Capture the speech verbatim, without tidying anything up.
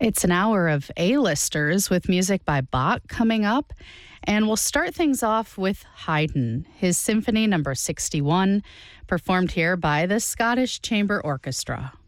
It's an hour of A-listers with music by Bach coming up. And we'll start things off with Haydn, his Symphony number sixty-one, performed here by the Scottish Chamber Orchestra.